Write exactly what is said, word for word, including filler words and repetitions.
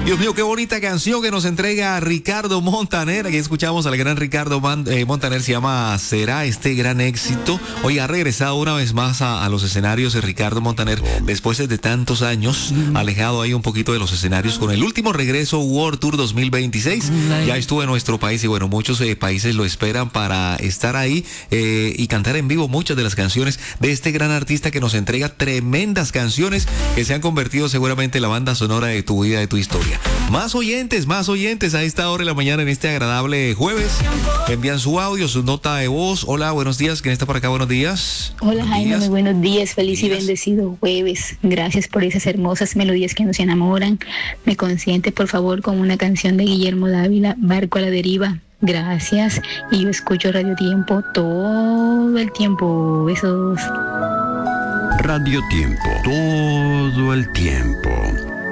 Dios mío, qué bonita canción que nos entrega Ricardo Montaner. Aquí escuchamos al gran Ricardo Man, eh, Montaner, se llama Será este gran éxito. Hoy ha regresado una vez más a, a los escenarios de Ricardo Montaner después de tantos años, alejado ahí un poquito de los escenarios con el último regreso World Tour dos mil veintiséis. Ya estuvo en nuestro país y bueno, muchos eh, países lo esperan para estar ahí eh, y cantar en vivo muchas de las canciones de este gran artista que nos entrega tremendas canciones que se han convertido seguramente en la banda sonora de tu vida, de tu historia. Más oyentes, más oyentes a esta hora de la mañana en este agradable jueves. Envían su audio, su nota de voz. Hola, buenos días. ¿Quién está por acá? Buenos días. Hola, buenos Jaime, días. muy buenos días. Feliz días. y bendecido jueves. Gracias por esas hermosas melodías que nos enamoran. Me consiente, por favor, con una canción de Guillermo Dávila, Barco a la deriva. Gracias. Y yo escucho Radio Tiempo todo el tiempo. Besos. Radio Tiempo, todo el tiempo.